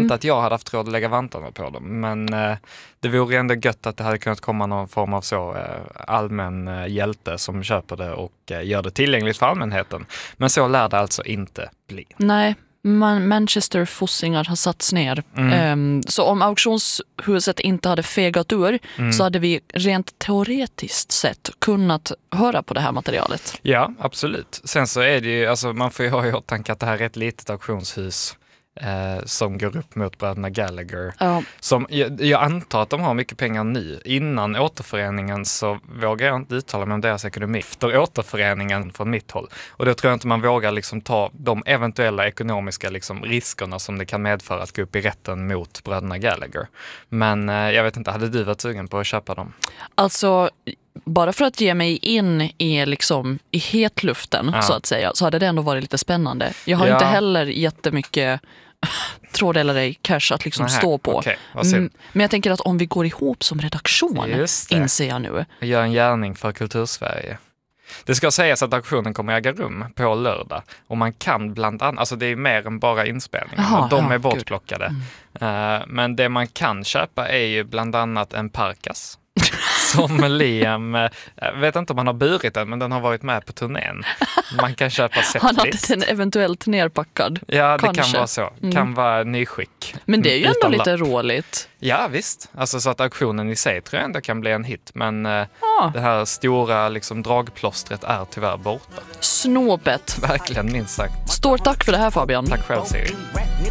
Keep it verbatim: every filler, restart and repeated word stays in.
Inte att jag hade haft råd att lägga vantarna på dem, men eh, det vore ändå gött att det hade kunnat komma någon form av så eh, allmän eh, hjälte som köper det och eh, gör det tillgängligt för allmänheten. Men så lär det alltså inte bli. Nej. Man, Manchester fossingar har satts ner. Mm. Um, så om auktionshuset inte hade fegat ur mm. så hade vi rent teoretiskt sett kunnat höra på det här materialet. Ja, absolut. Sen så är det ju, alltså man får ju ha i åtanke att det här är ett litet auktionshus eh, som går upp mot bröderna Gallagher. Ja. Som, jag, jag antar att de har mycket pengar nu. Innan återföreningen så vågar jag inte uttala mig om deras ekonomi. Efter återföreningen från mitt håll. Och då tror jag inte man vågar liksom ta de eventuella ekonomiska liksom riskerna som det kan medföra att gå upp i rätten mot bröderna Gallagher. Men eh, jag vet inte, hade du varit sugen på att köpa dem? Alltså... Bara för att ge mig in i, liksom, i hetluften ja. så att säga, så hade det ändå varit lite spännande. Jag har ja. inte heller jättemycket, tror det eller ej, cash att liksom stå på. Okay. Mm, men jag tänker att om vi går ihop som redaktion, inser jag nu. Gör en gärning för Kultursverige. Det ska sägas att auktionen kommer äga rum på lördag. Och man kan bland annat, alltså det är mer än bara inspelningar. Aha, de ja, är bortplockade. Mm. Uh, men det man kan köpa är ju bland annat en parkas. Som Liam, jag vet inte om han har burit den, men den har varit med på turnén. Man kan köpa setlist. Han hade den eventuellt nerpackad. Ja, det kanske. kan vara så. Mm. Kan vara nyskick. Men det är ju ändå lite roligt. Ja, visst. Alltså så att auktionen i sig tror jag ändå kan bli en hit. Men ah. det här stora liksom, dragplåstret är tyvärr borta. Snåpet. Verkligen, minst sagt. Stort tack för det här, Fabian. Tack själv, Siri.